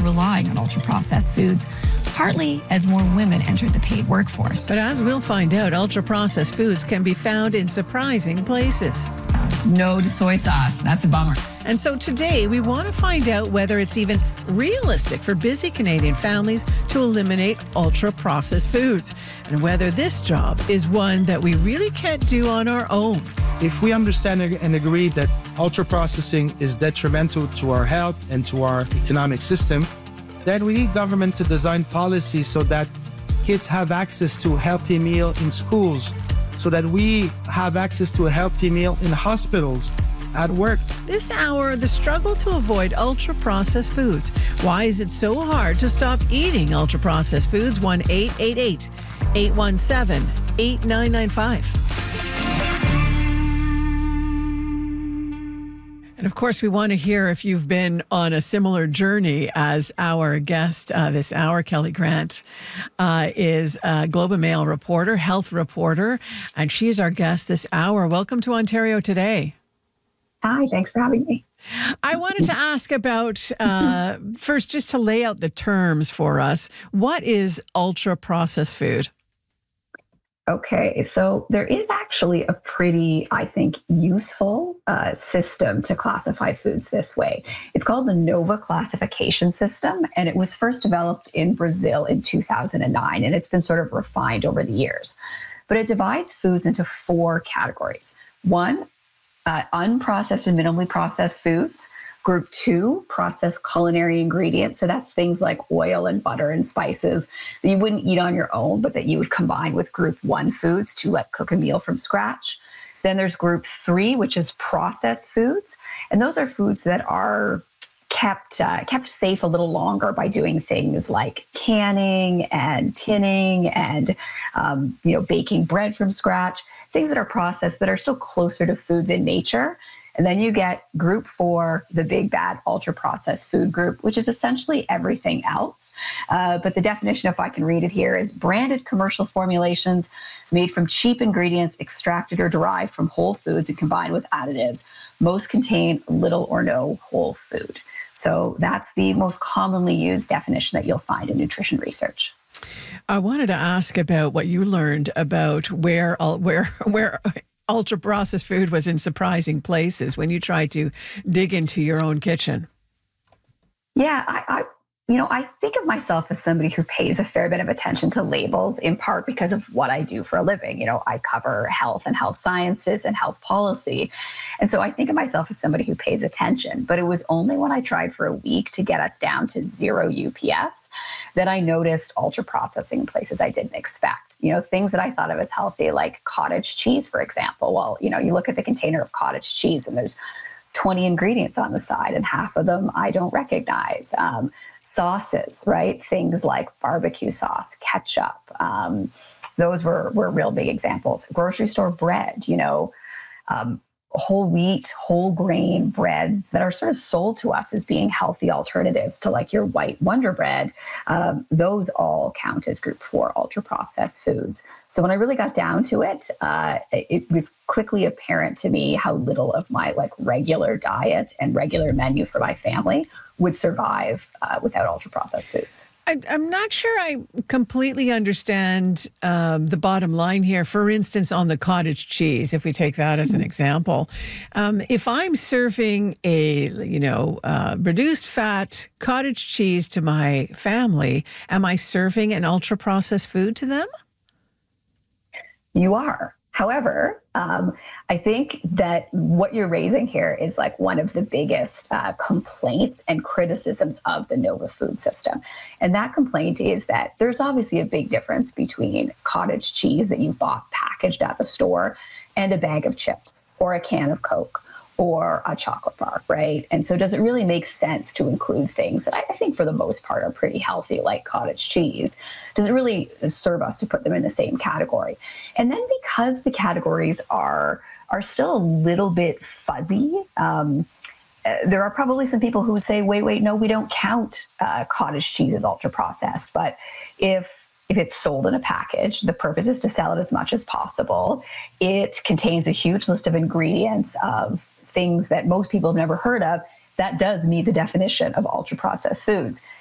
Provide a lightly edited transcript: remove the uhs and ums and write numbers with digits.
started relying on ultra-processed foods, partly as more women entered the paid workforce. But as we'll find out, ultra-processed foods can be found in surprising places. No to soy sauce. That's a bummer. And so today we want to find out whether it's even realistic for busy Canadian families to eliminate ultra-processed foods, and whether this job is one that we really can't do on our own. If we understand and agree that ultra-processing is detrimental to our health and to our economic system, then we need government to design policies so that kids have access to a healthy meal in schools, so that we have access to a healthy meal in hospitals, at work. This hour, the struggle to avoid ultra-processed foods. Why is it so hard to stop eating ultra-processed foods? 1-888-817-8995. And of course, we want to hear if you've been on a similar journey as our guest this hour. Kelly Grant is a Globe and Mail reporter, health reporter, and she is our guest this hour. Welcome to Ontario Today. Hi, thanks for having me. I wanted to ask about, first, just to lay out the terms for us. What is ultra-processed food? Okay, so there is actually a pretty, I think, useful system to classify foods this way. It's called the NOVA classification system, and it was first developed in Brazil in 2009, and it's been sort of refined over the years. But it divides foods into 4 categories. 1, unprocessed and minimally processed foods. Group 2, processed culinary ingredients. So that's things like oil and butter and spices that you wouldn't eat on your own, but that you would combine with Group 1 foods to like cook a meal from scratch. Then there's Group 3, which is processed foods. And those are foods that are kept safe a little longer by doing things like canning and tinning and baking bread from scratch, things that are processed but are still closer to foods in nature. And then you get Group 4, the big bad ultra-processed food group, which is essentially everything else. But the definition, if I can read it here, is branded commercial formulations made from cheap ingredients extracted or derived from whole foods and combined with additives. Most contain little or no whole food. So that's the most commonly used definition that you'll find in nutrition research. I wanted to ask about what you learned about where ultra-processed food was in surprising places when you tried to dig into your own kitchen. Yeah, I think of myself as somebody who pays a fair bit of attention to labels, in part because of what I do for a living. I cover health and health sciences and health policy. And so I think of myself as somebody who pays attention. But it was only when I tried for a week to get us down to 0 UPFs that I noticed ultra processing in places I didn't expect. Things that I thought of as healthy, like cottage cheese, for example. Well, you look at the container of cottage cheese and there's 20 ingredients on the side, and half of them I don't recognize. Sauces, right? Things like barbecue sauce, ketchup. Those were real big examples. Grocery store bread, whole wheat, whole grain breads that are sort of sold to us as being healthy alternatives to like your white Wonder Bread. Those all count as Group 4 ultra-processed foods. So when I really got down to it, it was quickly apparent to me how little of my like regular diet and regular menu for my family would survive without ultra-processed foods. I'm not sure I completely understand the bottom line here. For instance, on the cottage cheese, if we take that as an example, if I'm serving a reduced fat cottage cheese to my family, am I serving an ultra processed food to them? You are. However, I think that what you're raising here is like one of the biggest complaints and criticisms of the NOVA food system. And that complaint is that there's obviously a big difference between cottage cheese that you bought packaged at the store and a bag of chips or a can of Coke or a chocolate bar, right? And so does it really make sense to include things that I think for the most part are pretty healthy, like cottage cheese? Does it really serve us to put them in the same category? And then because the categories are still a little bit fuzzy, there are probably some people who would say, wait, no, we don't count cottage cheese as ultra processed. But if it's sold in a package, the purpose is to sell it as much as possible. It contains a huge list of ingredients of things that most people have never heard of. That does meet the definition of ultra processed foods.